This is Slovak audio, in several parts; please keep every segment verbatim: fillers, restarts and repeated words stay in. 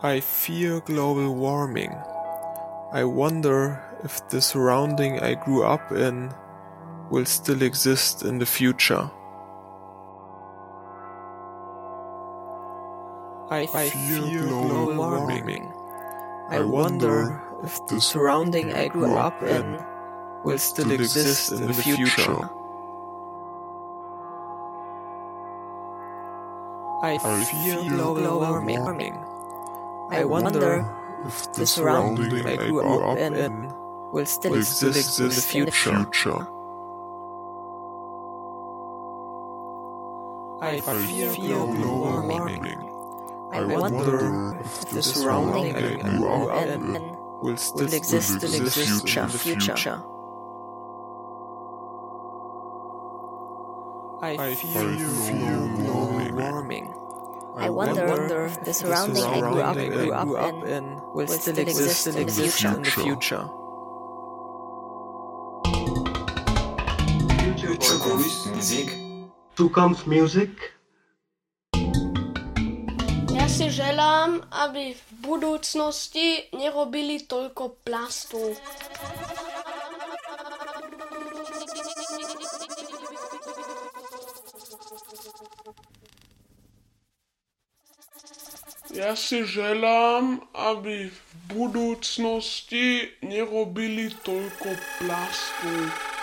I fear global warming. I wonder if the surrounding I grew up in will still exist in the future. I fear global warming. I wonder if the surrounding I grew up in will still exist in the future. I fear global warming. I wonder if the surrounding I grew up in will still exist in the future. I fear global warming. I wonder if the surrounding I grew up in will still exist in the future. I fear global warming. I wonder if the surrounding I grew up, grew up in will still exist in the future. Zukunft Music. Ja si želám, aby v budúcnosti nerobili toľko plastu. Ja si želám, aby v budúcnosti nerobili toľko plastu.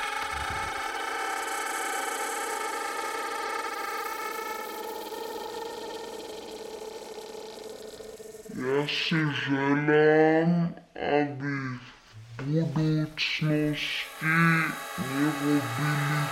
Ja si želám, aby v budúcnosti nerobili